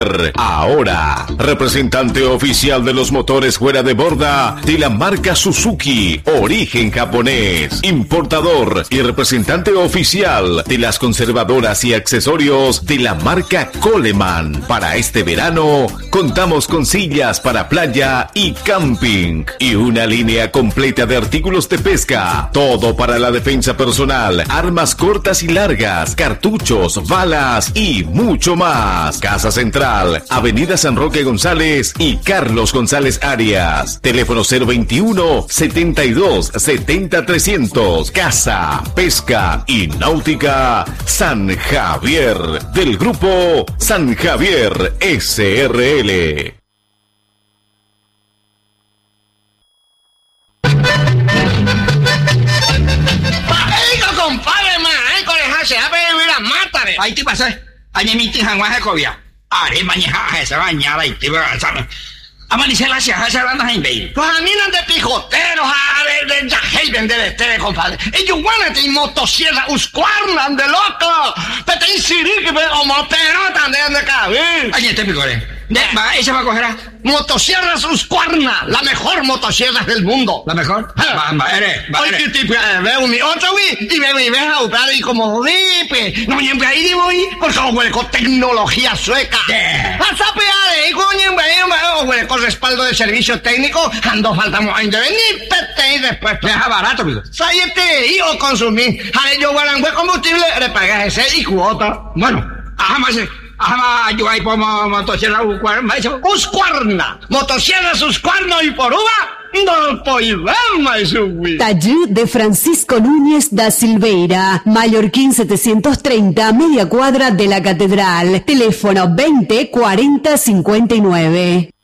Ahora, representante oficial de los motores fuera de borda de la marca Suzuki, origen japonés, importador y representante oficial de las conservadoras y accesorios de la marca Coleman. Para este verano, contamos con sillas para playa y camping y una línea completa de artículos de pesca, todo para la defensa personal, armas cortas y largas, cartuchos, balas y mucho más. Casa Central, Avenida San Roque González y Carlos González Arias. Teléfono 021 72 70 300. Casa, Pesca y Náutica San Javier, del grupo San Javier SRL. Compadre, se va a pedir la mata. Ahí te pasé. Añe mi tija en Guajacovia. Are mañana se bañara y te va a saber. Amanecer la ciudad, se van a invadir. Pues a mí no de pijoteros, de Yaheven de compadre. Ellos van a motosierra, uscuarnan de loco. Pero te insirí que me como pelota de cabeza. Añe te picore. Ella va a coger a motosierras Husqvarna, la mejor motosierra del mundo. ¿La mejor? Oye, qué tipo, veo mi otro, y me a usar y como dipe. No, siempre ahí digo, porque como con tecnología sueca. A sapear, coño, con respaldo de servicio técnico, ando faltamos a intervenir, pete y después. Deja barato, amigo. Sáyete y o consumir. A ello, guarangüe combustible, le pagas ese y cuota. Bueno, más. Yo ahí por motosierra Husqvarna. Motosierras Husqvarna y por uva no podemos subir. Taller de Francisco Núñez da Silveira, Mallorquín 730, media cuadra de la Catedral. Teléfono 20 40 59.